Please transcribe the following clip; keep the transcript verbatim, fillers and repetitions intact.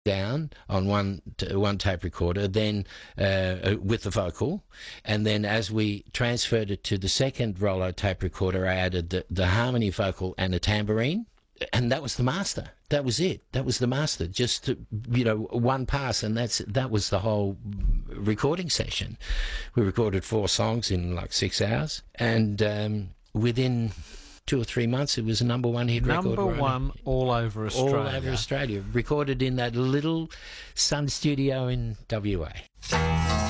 down on one t- one tape recorder, then uh, with the vocal, and then as we transferred it to the second Rollo tape recorder, I added the, the harmony vocal and a tambourine, and that was the master. That was it. That was the master. Just to, you know, one pass, and that's that was the whole recording session. We recorded four songs in like six hours, and um, within two or three months, it was a number one hit number record. Number one right? all over Australia. All over Australia. Recorded in that little Sun studio in W A.